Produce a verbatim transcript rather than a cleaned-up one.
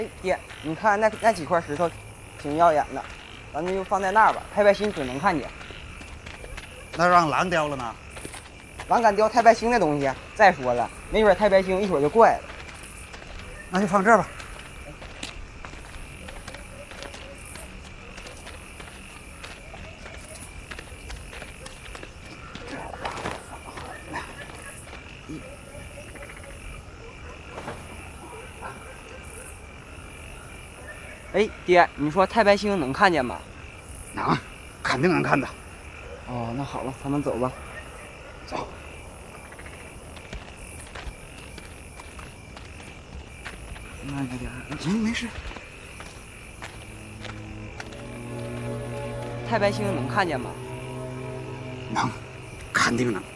哎，爹，你看那那几块石头，挺耀眼的，咱们就放在那儿吧，太白星准能看见。 那让狼叼了呢？ 狼敢叼太白星的东西？再说了，没准太白星一会儿就过来了。 那就放这儿吧。 哎，爹，你说太白星能看见吗？ 能，肯定能看到。 哦，那好了，咱们走吧。 走。 慢着点。 行，没事。 太白星能看见吗？ 能，肯定能。